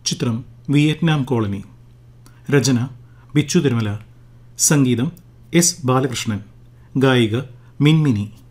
ചിത്രം Vietnam colony. രചന ബിച്ചു തിരുമല. സംഗീതം S Balakrishnan. ഗായിക മിൻമിനി.